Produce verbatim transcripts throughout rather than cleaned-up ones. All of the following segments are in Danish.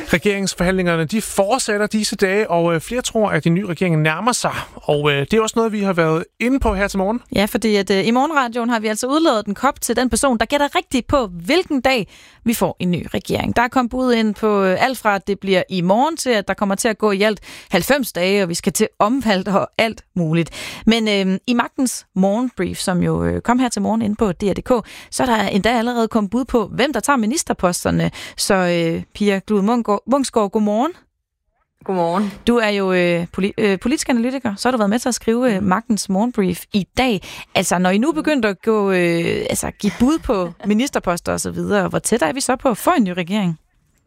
Regeringsforhandlingerne de fortsætter disse dage, og flere tror, at de nye regering nærmer sig. Og det er også noget, vi har været inde på her til morgen. Ja, fordi at, uh, i morgenradioen har vi altså udladet en kop til den person, der gætter rigtigt på, hvilken dag vi får en ny regering. Der er kommet bud ind på uh, alt fra, at det bliver i morgen til, at der kommer til at gå i alt halvfems dage, og vi skal til omvalg og alt muligt. Men uh, i Magtens morgenbrief, som jo uh, kom her til morgen inde på D R punktum d k, så er der endda allerede kommet bud på, hvem der tager ministerposterne. Så uh, Pia Glud Munksgaard, godmorgen. Godmorgen. Du er jo øh, poli- øh, politisk analytiker, så har du været med til at skrive øh, Magtens morgenbrief i dag. Altså, når I nu begynder at gå, øh, altså, give bud på ministerposter og så videre, hvor tæt er vi så på at få en ny regering?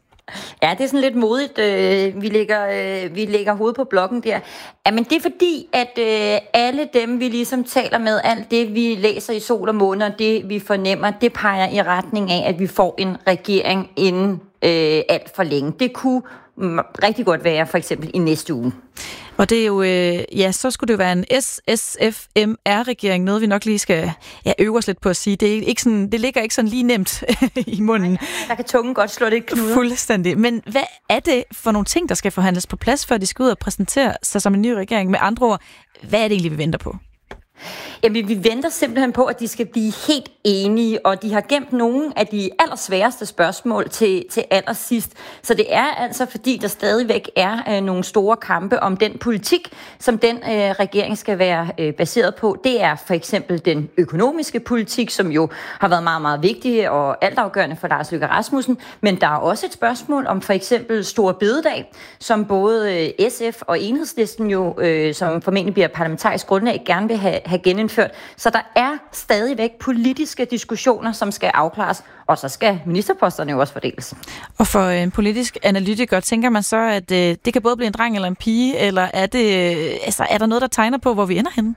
Ja, det er sådan lidt modigt. Øh, vi lægger, øh, vi lægger hovedet på blokken der. Ja, men det er fordi, at øh, alle dem, vi ligesom taler med, alt det, vi læser i Sol og Måne, og det, vi fornemmer, det peger i retning af, at vi får en regering inden øh, alt for længe. Det kunne rigtig godt være for eksempel i næste uge. Og det er jo, øh, ja, så skulle det jo være en S S F M R-regering, noget vi nok lige skal ja, øve os lidt på at sige. Det, er ikke sådan, det ligger ikke sådan lige nemt i munden. Nej, der kan tungen godt slå lidt knuder. Fuldstændig. Men hvad er det for nogle ting, der skal forhandles på plads, før de skal ud og præsentere sig som en ny regering? Med andre ord, hvad er det egentlig, vi venter på? Jamen, vi venter simpelthen på, at de skal blive helt enige, og de har gemt nogle af de allersværeste spørgsmål til, til allersidst. Så det er altså, fordi der stadigvæk er øh, nogle store kampe om den politik, som den øh, regering skal være øh, baseret på. Det er for eksempel den økonomiske politik, som jo har været meget, meget vigtig og altafgørende for Lars Løkke Rasmussen. Men der er også et spørgsmål om for eksempel Store Bededag, som både øh, S F og Enhedslisten jo, øh, som formentlig bliver parlamentarisk grundlag, gerne vil have, have genindført. Så der er stadigvæk politiske diskussioner, som skal afklares, og så skal ministerposterne jo også fordeles. Og for en politisk analytiker, tænker man så, at øh, det kan både blive en dreng eller en pige, eller er, det, øh, altså, er der noget, der tegner på, hvor vi ender henne?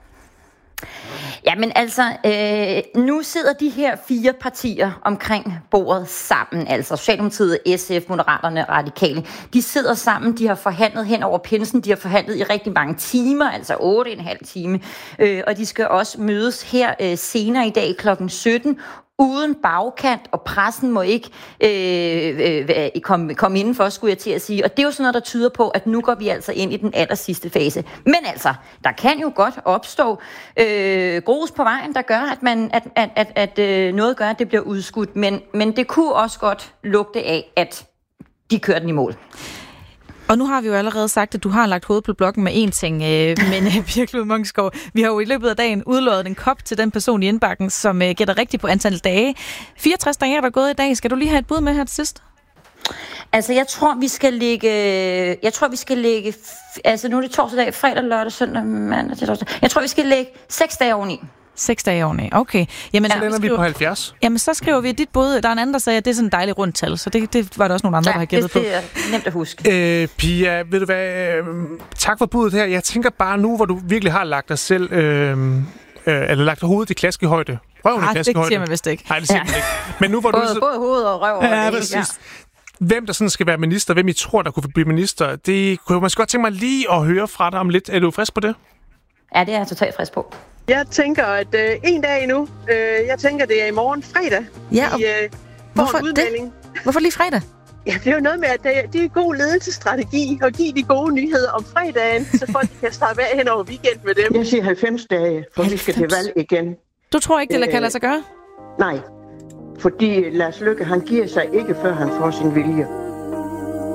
Jamen altså, øh, nu sidder de her fire partier omkring bordet sammen, altså Socialdemokratiet, S F, Moderaterne og Radikale. De sidder sammen, de har forhandlet hen over pinsen, de har forhandlet i rigtig mange timer, altså otte og en halv time, øh, og de skal også mødes her øh, senere i dag klokken sytten, uden bagkant, og pressen må ikke øh, øh, komme, komme indenfor, skulle jeg til at sige. Og det er jo sådan noget, der tyder på, at nu går vi altså ind i den aller sidste fase. Men altså, der kan jo godt opstå øh, grus på vejen, der gør, at, man, at, at, at, at øh, noget gør, at det bliver udskudt. Men, men det kunne også godt lugte af, at de kører den i mål. Og nu har vi jo allerede sagt, at du har lagt hovedet på blokken med én ting, øh, men Pia Glud Munksgaard, vi har jo i løbet af dagen udlået en kop til den person i indbakken, som øh, gætter rigtigt på antal dage. fireogtres dage er der gået i dag. Skal du lige have et bud med her til sidst? Altså, jeg tror, vi skal lægge... Jeg tror, vi skal lægge... Altså, nu er det torsdag dag, fredag, lørdag, søndag, mandag til torsdag. Jeg tror, vi skal lægge seks dage oveni. Seks dage oveni, okay. Jamen, så lander vi på halvfjerds. Jamen, så skriver vi dit bud. Der er en anden, der sagde, at det er sådan en dejlig rundt tal, så det, det var der også nogle andre, ja, der har gættet på. Ja, det er nemt at huske. Øh, Pia, ved du hvad? Øh, tak for budet her. Jeg tænker bare nu, hvor du virkelig har lagt dig selv... Øh, øh, eller lagt hovedet i klaskehøjde. Røven i klaskehøjde. Det siger man vist ikke. Nej, det siger man ikke. Men nu, hvor både, du... både hoved og røv. Ja, præcis. Ja. Hvem der sådan skal være minister, hvem I tror, der kunne blive minister, det kunne jeg måske godt tænke mig lige at høre fra dig om lidt. Er du frisk på det? Ja, det er jeg totalt frisk på. Jeg tænker, at øh, en dag endnu. Øh, jeg tænker, det er i morgen fredag. Ja, og I, øh, hvorfor en udmelding. det? Hvorfor lige fredag? Ja, det er jo noget med, at det, det er god ledelsesstrategi at give de gode nyheder om fredagen, så folk kan starte af hen over weekend med dem. Jeg siger halvfems dage, for halvfems. Vi skal til valg igen. Du tror ikke, det kan lade sig gøre? Nej, fordi Lars Løkke, han giver sig ikke, før han får sin vilje.